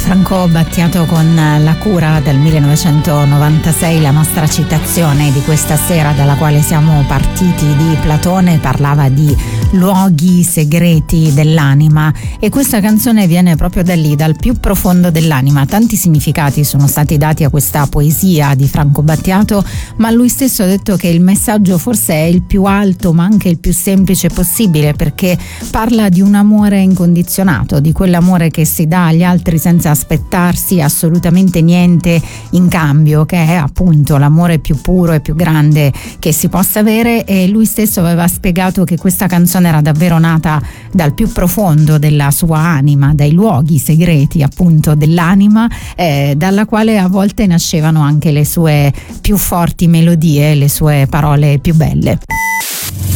Franco Battiato con La cura del 1996, la nostra citazione di questa sera dalla quale siamo partiti di Platone parlava di luoghi segreti dell'anima, e questa canzone viene proprio da lì, dal più profondo dell'anima. Tanti significati sono stati dati a questa poesia di Franco Battiato, ma lui stesso ha detto che il messaggio forse è il più alto ma anche il più semplice possibile, perché parla di un amore incondizionato, di quell'amore che si dà agli altri senza aspettarsi assolutamente niente in cambio, che è appunto l'amore più puro e più grande che si possa avere. E lui stesso aveva spiegato che questa canzone era davvero nata dal più profondo della sua anima, dai luoghi segreti appunto dell'anima, dalla quale a volte nascevano anche le sue più forti melodie, le sue parole più belle.